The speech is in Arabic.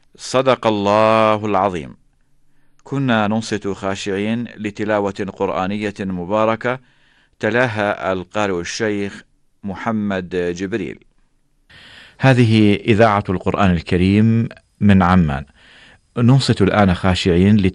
صدق الله العظيم. كنا ننصت خاشعين لتلاوة قرآنية مباركة تلاها القارئ الشيخ محمد جبريل. هذه إذاعة القرآن الكريم من عمان. ننصت الآن خاشعين